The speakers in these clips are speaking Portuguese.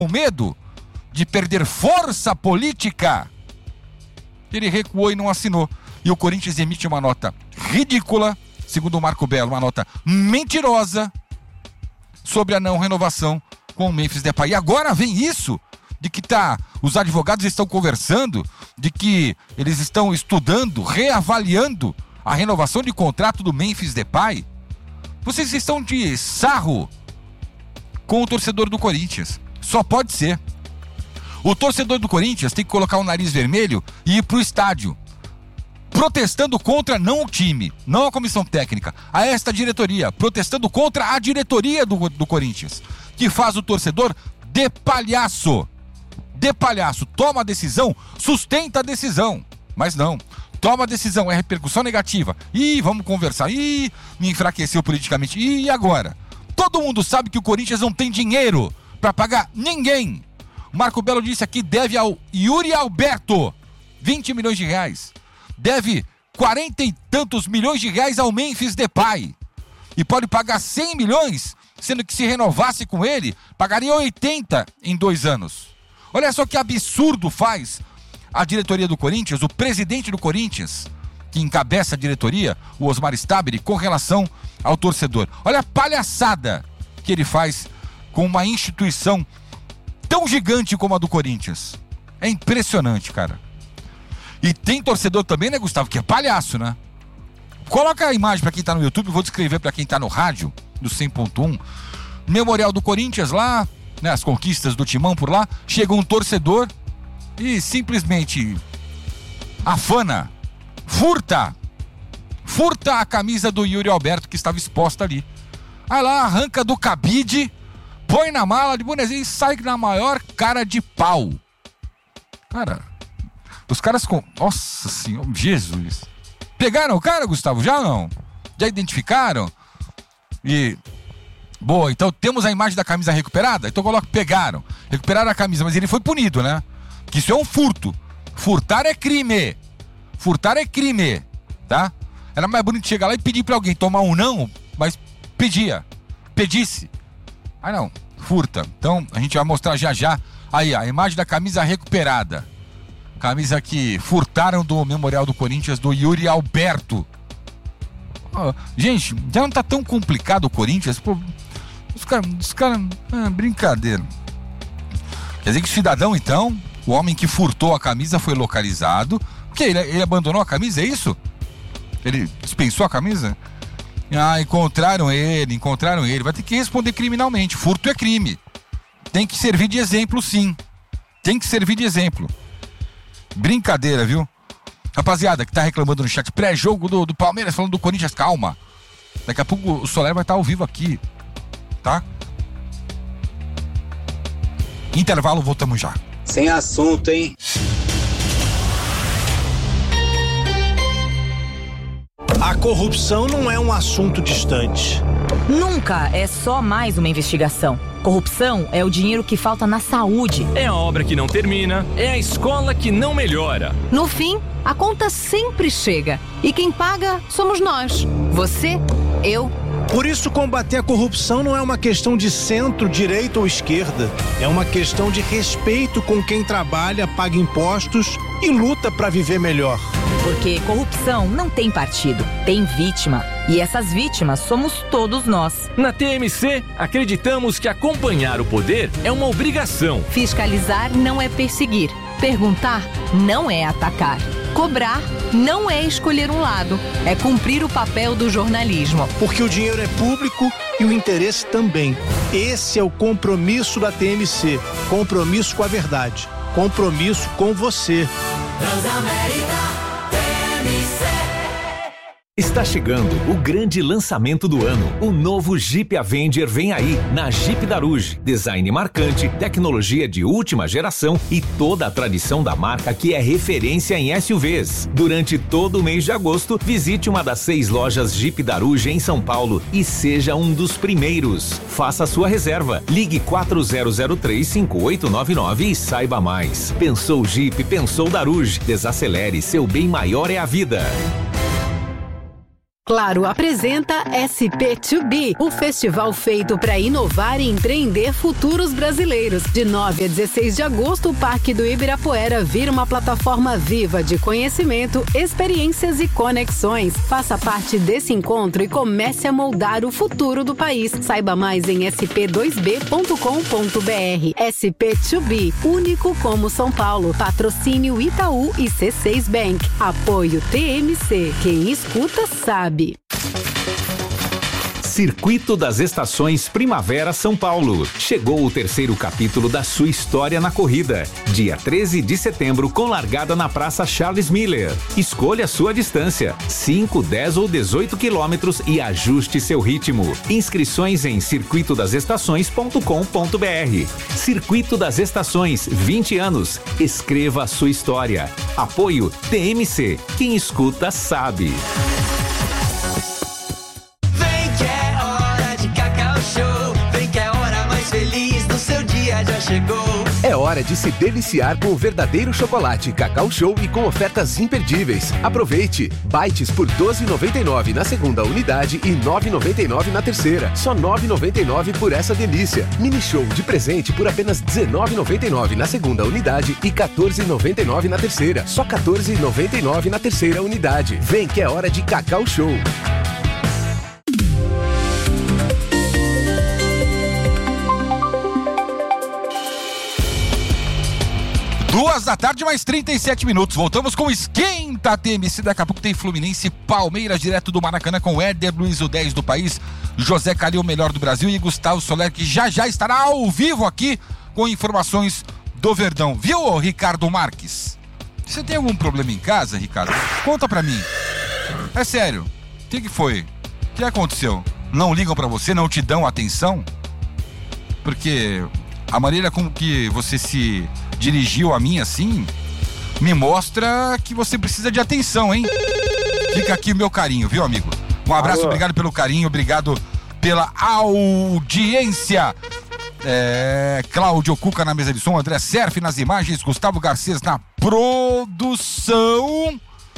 com medo de perder força política, ele recuou e não assinou. E o Corinthians emite uma nota ridícula, segundo o Marco Belo, uma nota mentirosa sobre a não renovação com o Memphis Depay. E agora vem isso de que os advogados estão conversando, de que eles estão estudando, reavaliando a renovação de contrato do Memphis Depay. Vocês estão de sarro com o torcedor do Corinthians. Só pode ser. O torcedor do Corinthians tem que colocar o nariz vermelho e ir pro estádio, protestando contra não o time, não a comissão técnica, a esta diretoria, protestando contra a diretoria do Corinthians, que faz o torcedor de palhaço. De palhaço. Toma a decisão, sustenta a decisão. Mas não. Toma a decisão, é repercussão negativa. Ih, vamos conversar. Ih, me enfraqueceu politicamente. E agora? Todo mundo sabe que o Corinthians não tem dinheiro para pagar ninguém. Marco Belo disse aqui, deve ao Yuri Alberto 20 milhões de reais. Deve 40 e tantos milhões de reais ao Memphis Depay. E pode pagar 100 milhões, sendo que se renovasse com ele, pagaria 80 em 2 anos. Olha só que absurdo faz a diretoria do Corinthians, o presidente do Corinthians, que encabeça a diretoria, o Osmar Stabile, com relação ao torcedor. Olha a palhaçada que ele faz com uma instituição tão gigante como a do Corinthians. É impressionante, cara. E tem torcedor também, né, Gustavo, que é palhaço, né? Coloca a imagem para quem tá no YouTube, vou descrever para quem tá no rádio, do 100.1. Memorial do Corinthians lá, né, as conquistas do Timão por lá. Chega um torcedor e simplesmente afana, furta a camisa do Yuri Alberto que estava exposta ali. Aí lá, arranca do cabide, põe na mala de bonezinho e sai na maior cara de pau. Cara, os caras com... Nossa Senhora, Jesus. Pegaram o cara, Gustavo? Já não? Já identificaram? E... Boa, então temos a imagem da camisa recuperada? Então coloca, pegaram. Recuperaram a camisa, mas ele foi punido, né? Que isso é um furto. Furtar é crime. Furtar é crime, tá? Era mais bonito chegar lá e pedir pra alguém tomar um não, mas pedisse. Aí não, furta. Então a gente vai mostrar já aí a imagem da camisa recuperada. Camisa que furtaram do Memorial do Corinthians, do Yuri Alberto. Gente, já não tá tão complicado o Corinthians. Pô, os caras, brincadeira. Quer dizer que o cidadão, então, o homem que furtou a camisa foi localizado. O que? Ele abandonou a camisa, é isso? Ele dispensou a camisa? Encontraram ele. Vai ter que responder criminalmente. Furto é crime. Tem que servir de exemplo, sim. Tem que servir de exemplo. Brincadeira, viu? Rapaziada que tá reclamando no chat, pré-jogo do Palmeiras, falando do Corinthians, calma. Daqui a pouco o Soler vai estar ao vivo aqui, tá? Intervalo, voltamos já. Sem assunto, hein? A corrupção não é um assunto distante. Nunca é só mais uma investigação. Corrupção é o dinheiro que falta na saúde. É a obra que não termina, é a escola que não melhora. No fim, a conta sempre chega. E quem paga somos nós. Você, eu. Por isso, combater a corrupção não é uma questão de centro, direita ou esquerda. É uma questão de respeito com quem trabalha, paga impostos e luta para viver melhor. Porque corrupção não tem partido, tem vítima. E essas vítimas somos todos nós. Na TMC, acreditamos que acompanhar o poder é uma obrigação. Fiscalizar não é perseguir. Perguntar não é atacar. Cobrar não é escolher um lado. É cumprir o papel do jornalismo. Porque o dinheiro é público e o interesse também. Esse é o compromisso da TMC. Compromisso com a verdade. Compromisso com você. Transamérica. Está chegando o grande lançamento do ano. O novo Jeep Avenger vem aí, na Jeep Daruge. Design marcante, tecnologia de última geração e toda a tradição da marca que é referência em SUVs. Durante todo o mês de agosto, visite uma das 6 lojas Jeep Daruge em São Paulo e seja um dos primeiros. Faça sua reserva. Ligue 4003-5899 e saiba mais. Pensou Jeep, pensou Daruge. Desacelere, seu bem maior é a vida. Claro apresenta SP2B, o festival feito para inovar e empreender futuros brasileiros. De 9 a 16 de agosto, o Parque do Ibirapuera vira uma plataforma viva de conhecimento, experiências e conexões. Faça parte desse encontro e comece a moldar o futuro do país. Saiba mais em sp2b.com.br. SP2B, único como São Paulo. Patrocínio Itaú e C6 Bank. Apoio TMC. Quem escuta sabe. Circuito das Estações Primavera São Paulo. Chegou o terceiro capítulo da sua história na corrida. Dia 13 de setembro, com largada na Praça Charles Miller. Escolha sua distância, 5, 10 ou 18 quilômetros e ajuste seu ritmo. Inscrições em circuitodastações.com.br. Circuito das Estações, 20 anos. Escreva a sua história. Apoio TMC. Quem escuta sabe. Já chegou. É hora de se deliciar com o verdadeiro chocolate Cacau Show e com ofertas imperdíveis. Aproveite! Bites por R$ 12,99 na segunda unidade e R$ 9,99 na terceira. Só R$ 9,99 por essa delícia. Mini Show de presente por apenas R$ 19,99 na segunda unidade e R$ 14,99 na terceira. Só R$ 14,99 na terceira unidade. Vem que é hora de Cacau Show. 14h, mais 37 minutos. Voltamos com o Esquenta TMC. Daqui a pouco tem Fluminense e Palmeiras, direto do Maracanã, com o Éder Luiz, o 10 do país, José Calil, o melhor do Brasil, e Gustavo Soler, que já estará ao vivo aqui com informações do Verdão. Viu, Ricardo Marques? Você tem algum problema em casa, Ricardo? Conta pra mim. É sério. O que foi? O que aconteceu? Não ligam pra você? Não te dão atenção? Porque a maneira como que você se dirigiu a mim assim me mostra que você precisa de atenção, hein? Fica aqui o meu carinho, viu, amigo? Um abraço, obrigado pelo carinho, obrigado pela audiência. Cláudio Cuca na mesa de som, André Serf nas imagens, Gustavo Garcês na produção.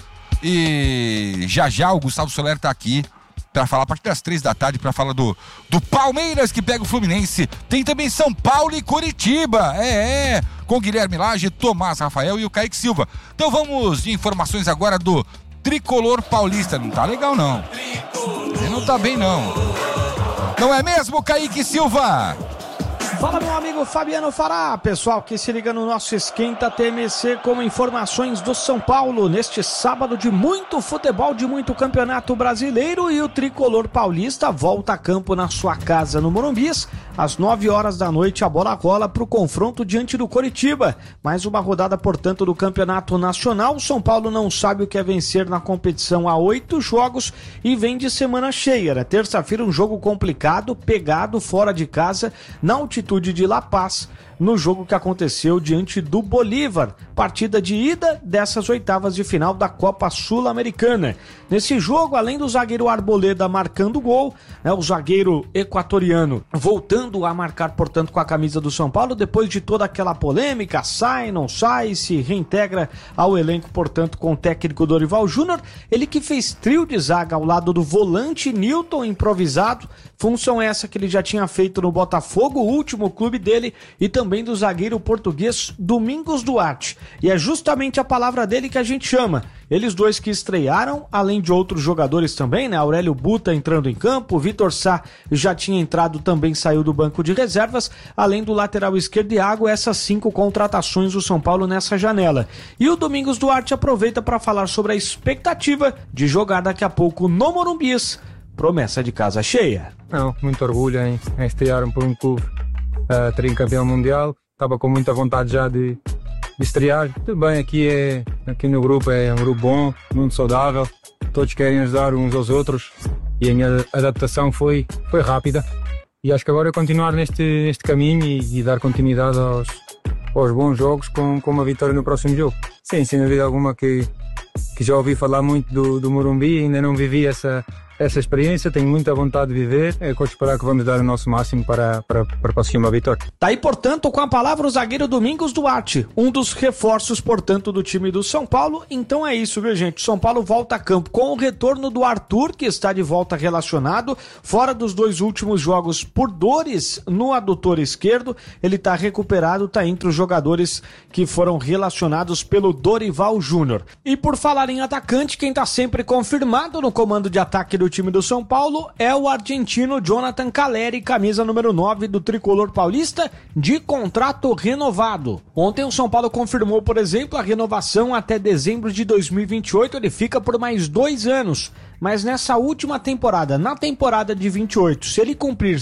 E já o Gustavo Soler tá aqui para falar a partir das 3h para falar do Palmeiras, que pega o Fluminense. Tem também São Paulo e Curitiba, com Guilherme Lage, Tomás Rafael e o Kaique Silva. Então vamos de informações agora do Tricolor Paulista. Não tá legal não, ele não tá bem não é mesmo, Kaique Silva? Fala, meu amigo Fabiano Fará, pessoal que se liga no nosso Esquenta TMC com informações do São Paulo neste sábado de muito futebol, de muito campeonato brasileiro, e o Tricolor Paulista volta a campo na sua casa no Morumbis. Às 9h da noite a bola rola para o confronto diante do Coritiba. Mais uma rodada, portanto, do Campeonato Nacional. O São Paulo não sabe o que é vencer na competição há 8 jogos e vem de semana cheia. Na terça-feira um jogo complicado, pegado fora de casa, na altitude de La Paz, no jogo que aconteceu diante do Bolívar, partida de ida dessas oitavas de final da Copa Sul-Americana. Nesse jogo, além do zagueiro Arboleda marcando gol, o zagueiro equatoriano voltando a marcar, portanto, com a camisa do São Paulo, depois de toda aquela polêmica, sai, não sai, se reintegra ao elenco, portanto, com o técnico Dorival Júnior, ele que fez trio de zaga ao lado do volante Newton improvisado, função essa que ele já tinha feito no Botafogo, o último clube dele, e também do zagueiro português Domingos Duarte. E é justamente a palavra dele que a gente chama. Eles dois que estrearam, além de outros jogadores também, Aurélio Buta entrando em campo, Vitor Sá já tinha entrado, também saiu do banco de reservas, além do lateral esquerdo Iago, essas 5 contratações do São Paulo nessa janela. E o Domingos Duarte aproveita para falar sobre a expectativa de jogar daqui a pouco no Morumbis. Promessa de casa cheia. Não, muito orgulho em estrear por um clube tricampeão mundial. Estava com muita vontade já de estrear. Tudo bem, aqui no grupo é um grupo bom, muito saudável. Todos querem ajudar uns aos outros e a minha adaptação foi rápida. E acho que agora é continuar neste caminho e dar continuidade aos bons jogos com uma vitória no próximo jogo. Sim, sem dúvida alguma que já ouvi falar muito do Morumbi, ainda não vivi essa essa experiência, tenho muita vontade de viver. É com esperar que vamos dar o nosso máximo para conseguir uma vitória. Tá aí, portanto, com a palavra o zagueiro Domingos Duarte, um dos reforços, portanto, do time do São Paulo. Então é isso, viu, gente? São Paulo volta a campo com o retorno do Arthur, que está de volta relacionado, fora dos 2 últimos jogos por dores no adutor esquerdo. Ele tá recuperado, tá entre os jogadores que foram relacionados pelo Dorival Júnior. E por falar em atacante, quem tá sempre confirmado no comando de ataque do time do São Paulo é o argentino Jonathan Calleri, camisa número 9 do tricolor paulista, de contrato renovado. Ontem o São Paulo confirmou, por exemplo, a renovação até dezembro de 2028, ele fica por mais 2 anos. Mas nessa última temporada, na temporada de 28, se ele cumprir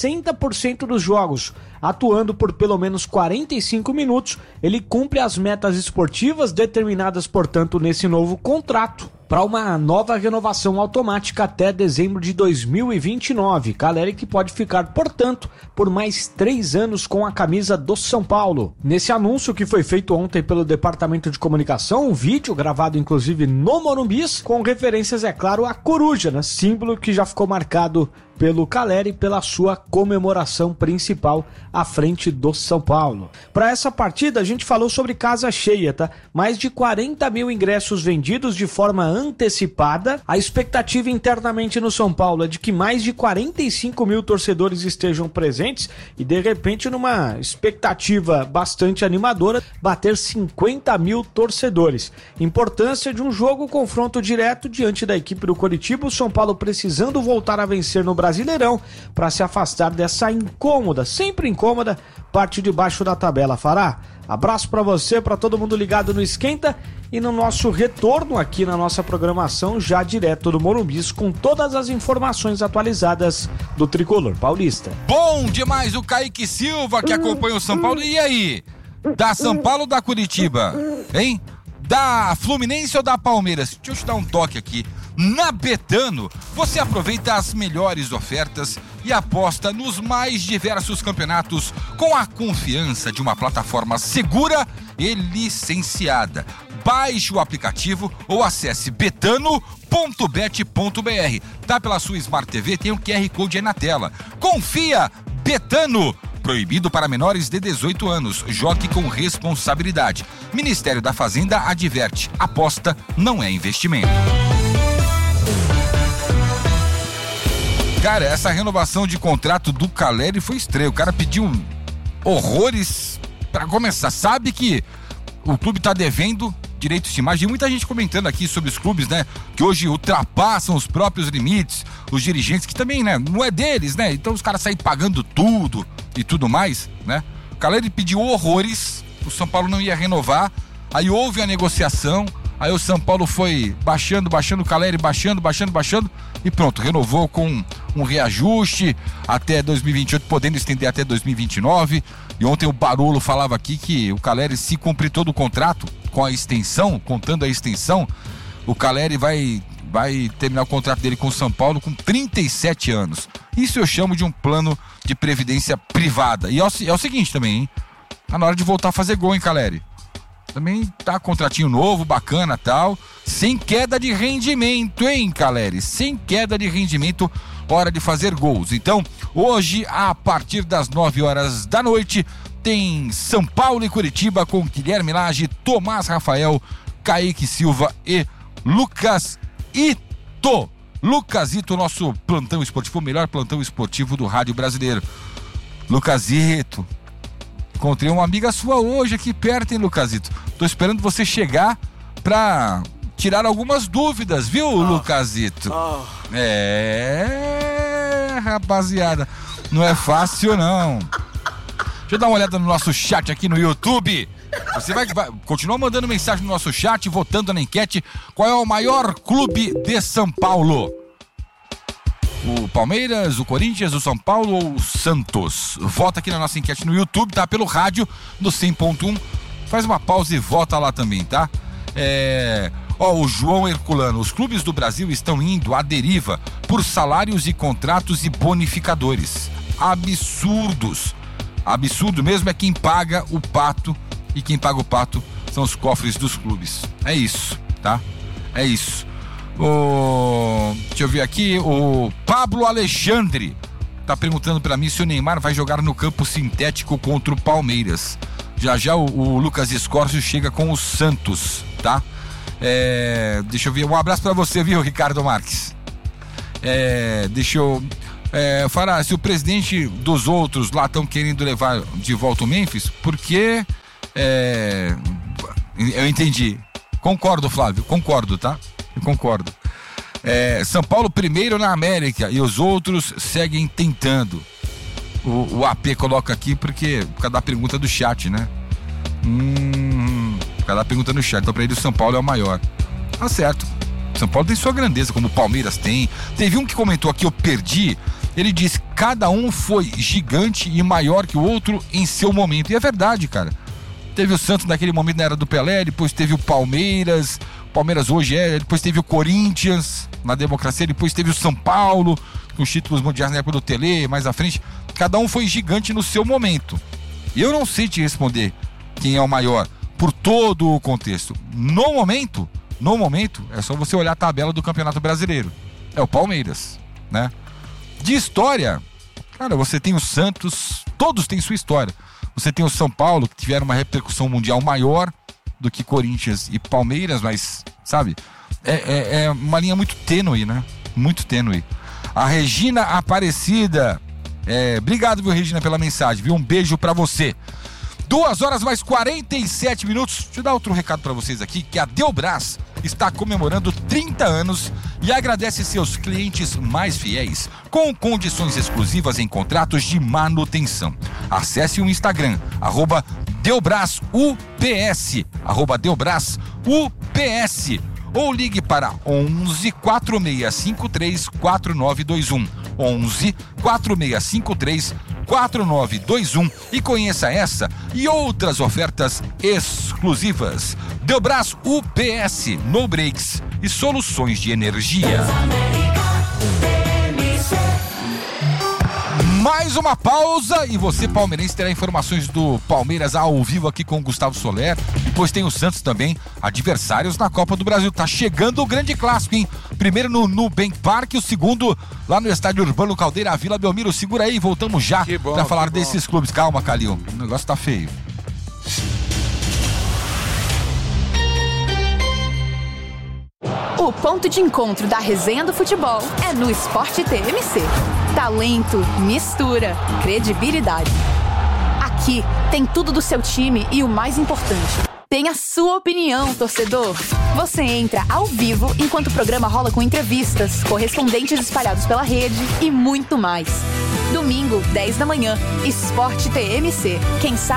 60% dos jogos, atuando por pelo menos 45 minutos, ele cumpre as metas esportivas determinadas, portanto, nesse novo contrato, para uma nova renovação automática até dezembro de 2029. Calleri que pode ficar, portanto, por mais 3 anos com a camisa do São Paulo. Nesse anúncio que foi feito ontem pelo Departamento de Comunicação, um vídeo gravado inclusive no Morumbis, com referências, é claro, à coruja, né? Símbolo que já ficou marcado pelo Calleri pela sua comemoração principal à frente do São Paulo. Para essa partida a gente falou sobre casa cheia, tá? Mais de 40 mil ingressos vendidos de forma antecipada. A expectativa internamente no São Paulo é de que mais de 45 mil torcedores estejam presentes e de repente, numa expectativa bastante animadora, bater 50 mil torcedores. Importância de um jogo confronto direto diante da equipe do Coritiba, o São Paulo precisando voltar a vencer no Brasileirão para se afastar dessa incômoda, sempre incômoda, parte de baixo da tabela. Fará, abraço para você, para todo mundo ligado no Esquenta e no nosso retorno aqui na nossa programação, já direto do Morumbis, com todas as informações atualizadas do tricolor paulista. Bom demais o Kaique Silva, que acompanha o São Paulo. E aí? Da São Paulo ou da Curitiba? Hein? Da Fluminense ou da Palmeiras? Deixa eu te dar um toque aqui. Na Betano, você aproveita as melhores ofertas e aposta nos mais diversos campeonatos com a confiança de uma plataforma segura e licenciada. Baixe o aplicativo ou acesse betano.bet.br. Tá pela sua Smart TV, tem um QR Code aí na tela. Confia, Betano. Proibido para menores de 18 anos. Jogue com responsabilidade. Ministério da Fazenda adverte: aposta não é investimento. Cara, essa renovação de contrato do Calleri foi estranha. O cara pediu horrores para começar. Sabe que o clube tá devendo direitos de imagem. Muita gente comentando aqui sobre os clubes, né? Que hoje ultrapassam os próprios limites. Os dirigentes, que também, né? Não é deles, né? Então os caras saem pagando tudo e tudo mais, né? O Calleri pediu horrores. O São Paulo não ia renovar. Aí houve a negociação. Aí o São Paulo foi baixando, o Calleri baixando e pronto, renovou com um reajuste até 2028, podendo estender até 2029. E ontem o Barolo falava aqui que o Calleri, se cumprir todo o contrato com a extensão, contando a extensão, o Calleri vai terminar o contrato dele com o São Paulo com 37 anos. Isso eu chamo de um plano de previdência privada. E é o seguinte também, hein? Tá na hora de voltar a fazer gol, hein, Calleri? Também tá contratinho novo, bacana, tal, sem queda de rendimento, hein, Calleri? Sem queda de rendimento, hora de fazer gols. Então, hoje, a partir das 9 horas da noite, tem São Paulo e Curitiba com Guilherme Lage, Tomás Rafael, Kaique Silva e Lucas Ito. Lucas Ito, nosso plantão esportivo, o melhor plantão esportivo do rádio brasileiro. Lucas Ito. Encontrei uma amiga sua hoje aqui perto, hein, Lucasito? Tô esperando você chegar pra tirar algumas dúvidas, viu, Lucasito? Rapaziada, não é fácil, não. Deixa eu dar uma olhada no nosso chat aqui no YouTube. Você vai continuar mandando mensagem no nosso chat, votando na enquete. Qual é o maior clube de São Paulo? O Palmeiras, o Corinthians, o São Paulo ou o Santos? Vota aqui na nossa enquete no YouTube, tá? Pelo rádio, no 100.1. Faz uma pausa e vota lá também, tá? O João Herculano. Os clubes do Brasil estão indo à deriva por salários e contratos e bonificadores. Absurdos. Absurdo mesmo é quem paga o pato. E quem paga o pato são os cofres dos clubes. É isso, tá? É isso. Deixa eu ver aqui, o Pablo Alexandre tá perguntando pra mim se o Neymar vai jogar no campo sintético contra o Palmeiras. Já o Lucas Escórcio chega com o Santos, tá? Deixa eu ver, um abraço pra você, viu, Ricardo Marques? Deixa eu falar, se o presidente dos outros lá estão querendo levar de volta o Memphis, porque eu entendi. Concordo, Flávio, concordo, tá? Eu concordo. São Paulo primeiro na América e os outros seguem tentando. O AP coloca aqui por causa da pergunta do chat, né? Por causa da pergunta no chat. Então pra ele o São Paulo é o maior. Tá certo. São Paulo tem sua grandeza, como o Palmeiras tem. Teve um que comentou aqui, eu perdi. Ele disse, cada um foi gigante e maior que o outro em seu momento. E é verdade, cara. Teve o Santos naquele momento na era do Pelé, depois teve o Palmeiras hoje depois teve o Corinthians na democracia, depois teve o São Paulo com os títulos mundiais na época do Tele, mais à frente. Cada um foi gigante no seu momento. E eu não sei te responder quem é o maior por todo o contexto. No momento, é só você olhar a tabela do Campeonato Brasileiro. É o Palmeiras, né? De história, cara, você tem o Santos, todos têm sua história. Você tem o São Paulo, que tiveram uma repercussão mundial maior do que Corinthians e Palmeiras, mas, sabe, é uma linha muito tênue, né? Muito tênue. A Regina Aparecida, obrigado, viu, Regina, pela mensagem, viu? Um beijo pra você. 2h mais 47 minutos. Deixa eu dar outro recado pra vocês aqui, que a Delbras está comemorando 30 anos e agradece seus clientes mais fiéis com condições exclusivas em contratos de manutenção. Acesse o Instagram, @DelbrasUPS, @DelbrasUPS, ou ligue para 11 4653 4921, 11 4653 4921 e conheça essa e outras ofertas exclusivas. Delbras UPS, no breaks e soluções de energia. Mais uma pausa e você, palmeirense, terá informações do Palmeiras ao vivo aqui com o Gustavo Soler. Depois tem o Santos também, adversários na Copa do Brasil. Tá chegando o grande clássico, hein? Primeiro no Nubank Park, o segundo lá no Estádio Urbano Caldeira, Vila Belmiro. Segura aí, voltamos já pra falar desses clubes. Calma, Calil, o negócio tá feio. O ponto de encontro da resenha do futebol é no Esporte TMC. Talento, mistura, credibilidade. Aqui tem tudo do seu time e o mais importante, tem a sua opinião, torcedor. Você entra ao vivo enquanto o programa rola com entrevistas, correspondentes espalhados pela rede e muito mais. Domingo, 10 da manhã, Esporte TMC. Quem sabe